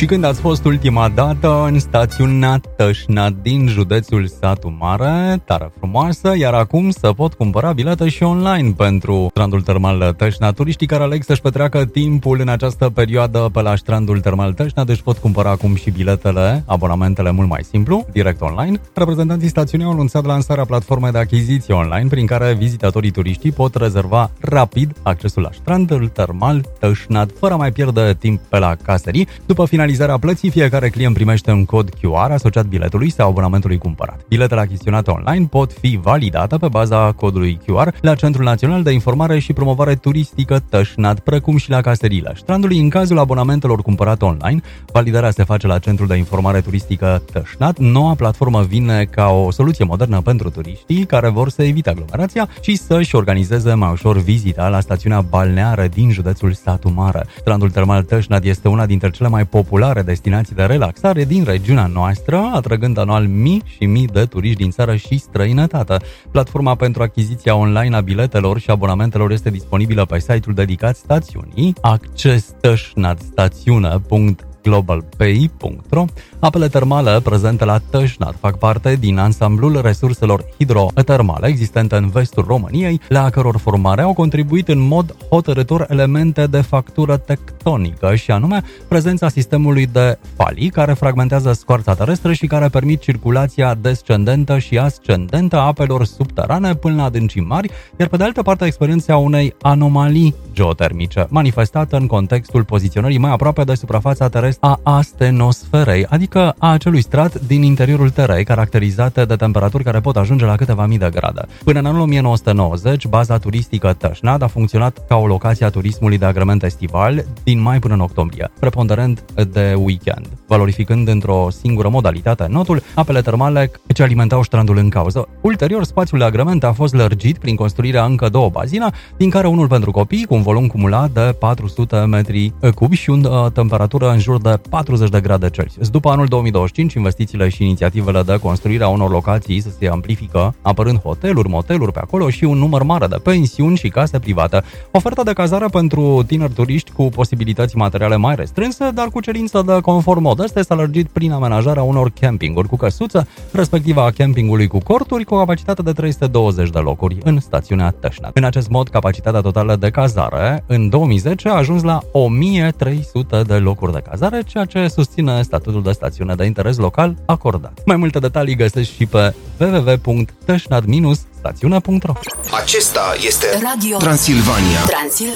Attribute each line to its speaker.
Speaker 1: Și când ați fost ultima dată în stațiunea Tășnad din județul Satu Mare, tare frumoasă, iar acum să pot cumpăra bilete și online pentru strandul termal Tășnad. Turiștii care aleg să-și petreacă timpul în această perioadă pe la strandul termal Tășnad, deci pot cumpăra acum și biletele, abonamentele mult mai simplu, direct online. Reprezentanții stațiunii au anunțat lansarea platformei de achiziție online, prin care vizitatorii turiștii pot rezerva rapid accesul la strandul termal Tășnad, fără a mai pierde timp pe la caserii. După finalizarea plății, fiecare client primește un cod QR asociat biletului sau abonamentului cumpărat. Biletele achiziționate online pot fi validate pe baza codului QR la Centrul Național de Informare și Promovare Turistică Tășnad, precum și la caseriile strandului. În cazul abonamentelor cumpărate online, validarea se face la Centrul de Informare Turistică Tășnad. Noua platformă vine ca o soluție modernă pentru turiștii care vor să evite aglomerația și să-și organizeze mai ușor vizita la stațiunea balneară din județul Satu Mare. Strandul termal Tășnad este una dintre cele mai populare destinații de relaxare din regiunea noastră, atrăgând anual mii și mii de turiști din țară și străinătate. Platforma pentru achiziția online a biletelor și abonamentelor este disponibilă pe site-ul dedicat stațiunii accestășnadstațiune.globalpay.ro. Apele termale prezente la Tășnad fac parte din ansamblul resurselor hidrotermale existente în vestul României, la căror formare au contribuit în mod hotărător elemente de factură tectonică, și anume prezența sistemului de falii care fragmentează scoarța terestră și care permit circulația descendentă și ascendentă a apelor subterane până la adâncimi mari, iar pe de altă parte experiența unei anomalii geotermice, manifestată în contextul poziționării mai aproape de suprafața terestră a astenosferei, adică a acelui strat din interiorul terei, caracterizate de temperaturi care pot ajunge la câteva mii de grade. Până în anul 1990, baza turistică Tășnad a funcționat ca o locație a turismului de agrement estival din mai până în octombrie, preponderent de weekend, valorificând într-o singură modalitate notul apele termale ce alimentau strandul în cauză. Ulterior, spațiul de agrement a fost lărgit prin construirea încă două bazine, din care unul pentru copii cu un volum cumulat de 400 metri cubi și o temperatură în jur de 40 de grade Celsius. După anul 2025, investițiile și inițiativele de construire a unor locații se amplifică, apărând hoteluri, moteluri pe acolo și un număr mare de pensiuni și case private. Oferta de cazare pentru tineri turiști cu posibilități materiale mai restrânse, dar cu cerință de confort modeste, s-a lărgit prin amenajarea unor campinguri cu căsuță, respectiv a campingului cu corturi, cu o capacitate de 320 de locuri în stațiunea Tășnad. În acest mod, capacitatea totală de cazare în 2010 a ajuns la 1300 de locuri de cazare, ceea ce susține statutul de stațiune de interes local acordat. Mai multe detalii găsești și pe www.tășnad-stațiune.ro.
Speaker 2: Acesta este Radio Transilvania.